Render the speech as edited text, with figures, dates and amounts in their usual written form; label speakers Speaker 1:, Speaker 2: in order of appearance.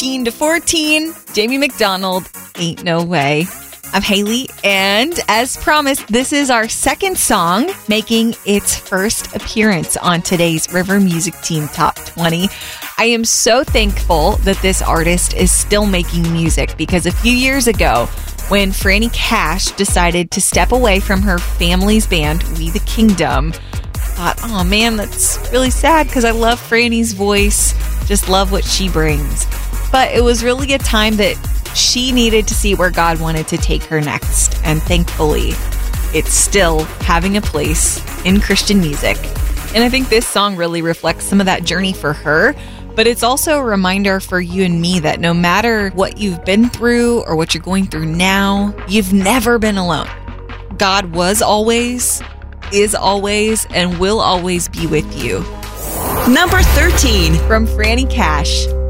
Speaker 1: 13 to 14, Jamie McDonald, Ain't No Way. I'm Haley, and as promised, this is our second song making its first appearance on today's River Music Team Top 20. I am so thankful that this artist is still making music because a few years ago, when Franny Cash decided to step away from her family's band, We the Kingdom, I thought, oh man, that's really sad because I love Franny's voice, just love what she brings. But it was really a time that she needed to see where God wanted to take her next. And thankfully, it's still having a place in Christian music. And I think this song really reflects some of that journey for her. But it's also a reminder for you and me that no matter what you've been through or what you're going through now, you've never been alone. God was always, is always, and will always be with you.
Speaker 2: Number 13.
Speaker 1: From Franny Cash,